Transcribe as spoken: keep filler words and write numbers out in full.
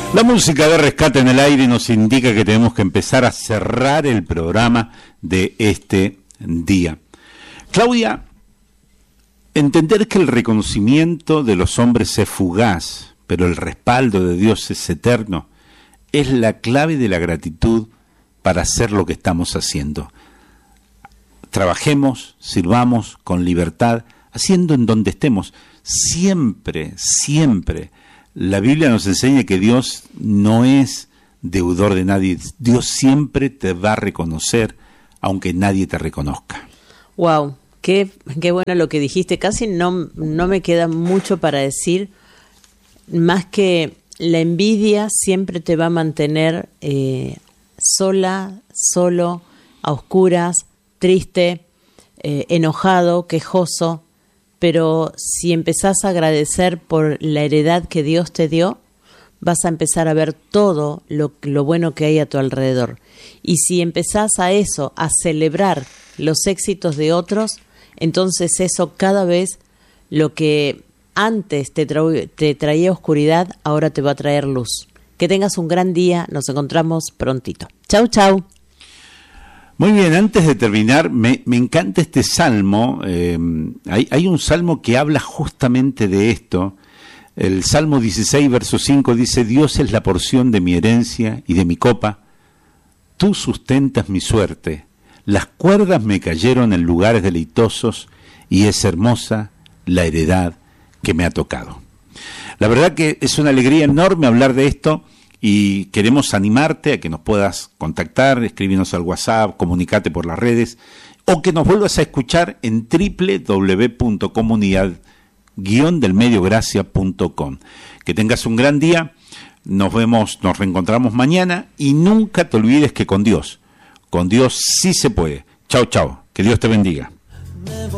La música de Rescate en el Aire nos indica que tenemos que empezar a cerrar el programa de este día. Claudia, entender que el reconocimiento de los hombres es fugaz, pero el respaldo de Dios es eterno, es la clave de la gratitud para hacer lo que estamos haciendo. Trabajemos, sirvamos con libertad, haciendo en donde estemos. Siempre, siempre, la Biblia nos enseña que Dios no es deudor de nadie. Dios siempre te va a reconocer, aunque nadie te reconozca. Wow, qué, qué bueno lo que dijiste. Casi no, no me queda mucho para decir, más que la envidia siempre te va a mantener eh, sola, solo, a oscuras, triste, eh, enojado, quejoso. Pero si empezás a agradecer por la heredad que Dios te dio, vas a empezar a ver todo lo, lo bueno que hay a tu alrededor. Y si empezás a eso, a celebrar los éxitos de otros, entonces eso cada vez, lo que antes te, tra- te traía oscuridad, ahora te va a traer luz. Que tengas un gran día, nos encontramos prontito. Chau, chau. Muy bien, antes de terminar, me, me encanta este salmo. Eh, hay, hay un salmo que habla justamente de esto. El Salmo dieciséis, verso cinco dice: Dios es la porción de mi herencia y de mi copa. Tú sustentas mi suerte. Las cuerdas me cayeron en lugares deleitosos y es hermosa la heredad que me ha tocado. La verdad que es una alegría enorme hablar de esto. Y queremos animarte a que nos puedas contactar, escribirnos al WhatsApp, comunicate por las redes, o que nos vuelvas a escuchar en doble u doble u doble u punto comunidad guion del medio gracia punto com. Que tengas un gran día, nos vemos, nos reencontramos mañana, y nunca te olvides que con Dios, con Dios sí se puede. Chao, chao, que Dios te bendiga.